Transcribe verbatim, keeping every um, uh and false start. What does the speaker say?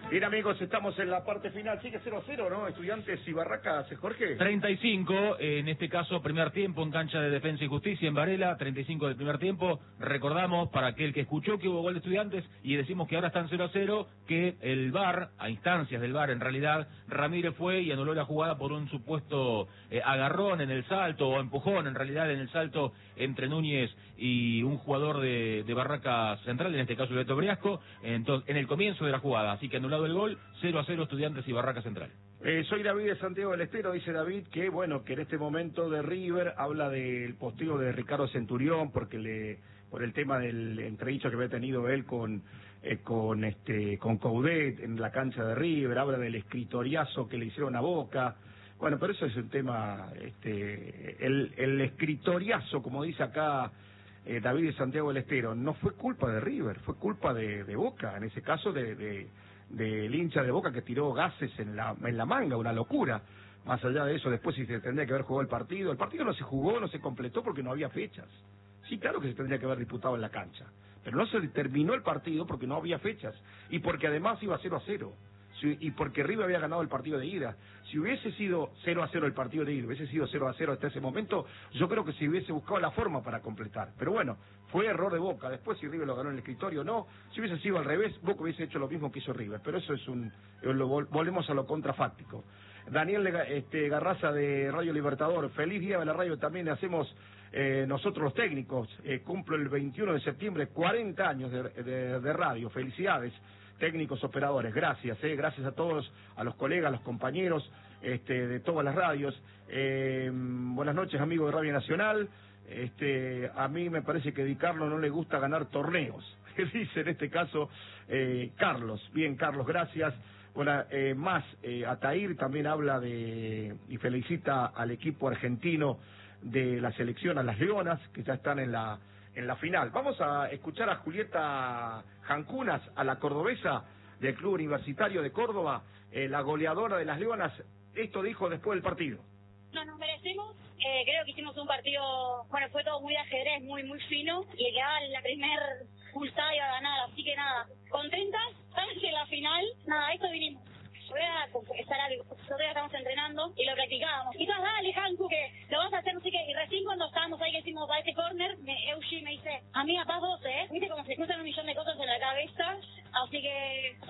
Bien, amigos, estamos en la parte final. Sigue cero a cero, ¿no? Estudiantes y Barracas, Jorge. treinta y cinco, en este caso, primer tiempo en cancha de Defensa y Justicia en Varela, treinta y cinco del primer tiempo. Recordamos, para aquel que escuchó que hubo gol de Estudiantes, y decimos que ahora están cero a cero, que el V A R, a instancias del V A R en realidad, Ramírez fue y anuló la jugada por un supuesto eh, agarrón en el salto, o empujón en realidad en el salto entre Núñez y un jugador de, de Barracas Central, en este caso Beto Briasco, entonces, en el comienzo de la jugada. Así que anulado el gol, cero a cero Estudiantes y Barracas Central. Eh, soy David de Santiago del Estero, dice David que bueno, que en este momento de River habla del posteo de Ricardo Centurión, porque le por el tema del entredicho que había tenido él con eh, con este con Coudet en la cancha de River, habla del escritoriazo que le hicieron a Boca. Bueno, pero eso es un tema, este el, el escritoriazo, como dice acá eh, David de Santiago del Estero, no fue culpa de River, fue culpa de, de Boca, en ese caso de, de del hincha de Boca que tiró gases en la en la manga, una locura. Más allá de eso, después si se tendría que haber jugado el partido, el partido no se jugó, no se completó porque no había fechas. Sí, claro que se tendría que haber disputado en la cancha, pero no se terminó el partido porque no había fechas y porque además iba cero a cero. Si, y porque River había ganado el partido de ida. Si hubiese sido cero a cero el partido de ida, hubiese sido cero a cero hasta ese momento, yo creo que se hubiese buscado la forma para completar. Pero bueno, fue error de Boca. Después si River lo ganó en el escritorio o no, si hubiese sido al revés, Boca hubiese hecho lo mismo que hizo River. Pero eso es un... Lo, volvemos a lo contrafáctico. Daniel este, Garraza de Radio Libertador, feliz día de la radio también le hacemos eh, nosotros los técnicos. Eh, cumplo el veintiuno de septiembre cuarenta años de, de, de radio. Felicidades. Técnicos, operadores, gracias, eh, gracias a todos, a los colegas, a los compañeros este, de todas las radios. Eh, buenas noches, amigos de Radio Nacional. Este, a mí me parece que a Di Carlo no le gusta ganar torneos, dice en este caso eh, Carlos. Bien, Carlos, gracias. Bueno, eh, más, eh, Atair también habla de y felicita al equipo argentino de la selección, a las Leonas, que ya están en la en la final. Vamos a escuchar a Julieta Jancunas, a la cordobesa del Club Universitario de Córdoba, eh, la goleadora de las Leonas. Esto dijo después del partido. No nos merecemos, eh, creo que hicimos un partido, bueno, fue todo muy de ajedrez, muy muy fino, y el que daba la primer pulsada iba a ganar, así que nada, contentas, estamos en la final, nada, esto vinimos. Yo voy a estar algo, nosotros ya estamos entrenando y lo practicábamos. Y todas, dale, Hanku, que lo vas a hacer, no sé qué. Y recién cuando estábamos ahí que hicimos a ese corner, me, Eushi me dice, amiga, paso